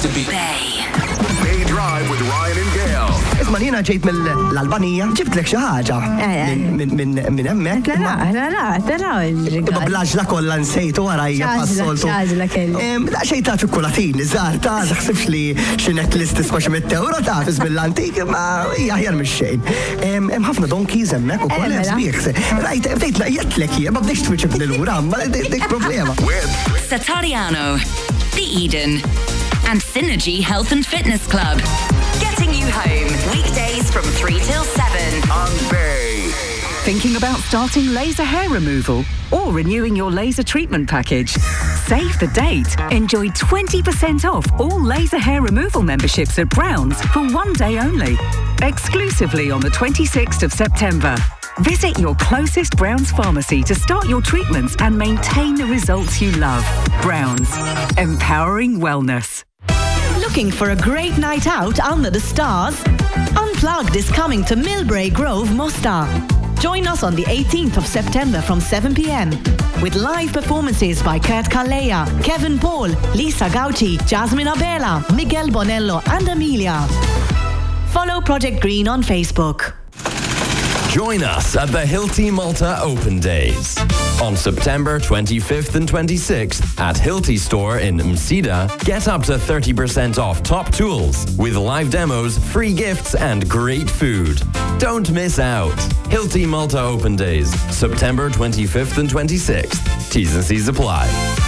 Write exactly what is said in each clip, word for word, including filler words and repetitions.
to be. Bay. Bay Drive with Ryan and Gail. Isma' jiena ġejt mill-Albanija, ġibtlek xi ħaġa minn hemmhekk. La la la, tara Imma bl-għaġla kollha nsejtu warajja pas-soltu. X'għaġla kelli. Xejn ta' ċokkolatin, żgħar ta' taħsibx li xi necklace tiswa xi mit euro ta' bill-antik, ma hija aħjar mix-xejn. Hemm ħafna donkeys hemmhekk ukoll hemm sbieħ. Rajt bdejt laqjetlek hija, ma bdejx twiċċib lil wura, ma dik problema. Satariano, The Eden, and Synergy Health and Fitness Club. Getting you home weekdays from three till seven on Bay. Thinking about starting laser hair removal or renewing your laser treatment package? Save the date. Enjoy twenty percent off all laser hair removal memberships at Browns for one day only. Exclusively on the twenty-sixth of September. Visit your closest Browns pharmacy to start your treatments and maintain the results you love. Browns. Empowering wellness. Looking for a great night out under the stars? Unplugged is coming to Millbrae Grove, Mostar. Join us on the eighteenth of September from seven p.m. with live performances by Kurt Kalleja, Kevin Paul, Lisa Gauci, Jasmine Abela, Miguel Bonello and Amelia. Follow Project Green on Facebook. Join us at the Hilti Malta Open Days on September twenty-fifth and twenty-sixth at Hilti Store in Msida. Get up to thirty percent off top tools with live demos, free gifts and great food. Don't miss out. Hilti Malta Open Days, September twenty-fifth and twenty-sixth. T's and C's apply.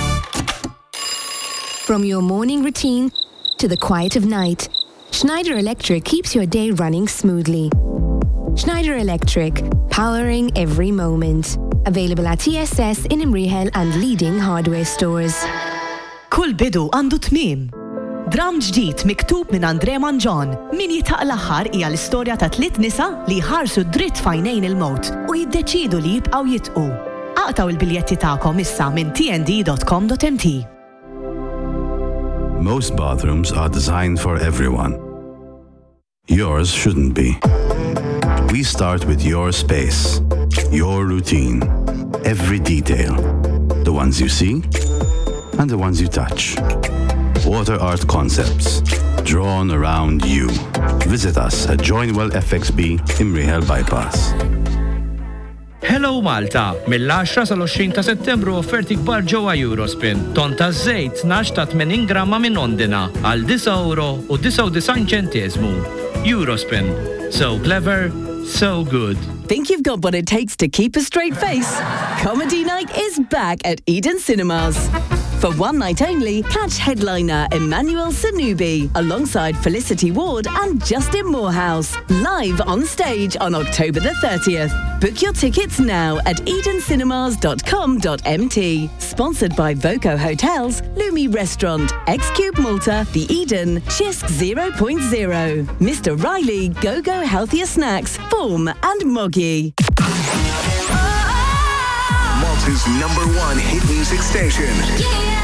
From your morning routine to the quiet of night, Schneider Electric keeps your day running smoothly. Schneider Electric, powering every moment. Available at T S S in Imriħel and leading hardware stores. Kull bidu għandu tmiem. Dram ġdid miktub minn Andre Manġon. Min jitaq l-aħħar hija l-istorja ta' tliet nisa li ħarsu dritt fajnejn il-mowt u jiddeċidu li jibqgħu jitqu. Aqtaw il-biljetti tagħkom issa minn t n d dot com dot m t. Most bathrooms are designed for everyone. Yours shouldn't be. We start with your space, your routine, every detail. The ones you see and the ones you touch. Water art concepts, drawn around you. Visit us at Joinwell F X B Imriħel Bypass. Hello Malta! Mill-għaxra sal-għoxrin ta' Settembru offerti kbar ġewwa Eurospin. Ton ta' żejt tnax ta' tmenin gramma minn Ondina għal disa euro u disa u design ċentiżmu. Eurospin. So clever, so good. Think you've got what it takes to keep a straight face? Comedy Night is back at Eden Cinemas. For one night only, catch headliner Emmanuel Sanubi alongside Felicity Ward and Justin Morehouse live on stage on October the thirtieth. Book your tickets now at eden cinemas dot com dot m t. Sponsored by Voco Hotels, Lumi Restaurant, X-Cube Malta, The Eden, Chisk zero point zero, Mister Riley, Go-Go Healthier Snacks, Form and Moggy. Malta's number one hit music station.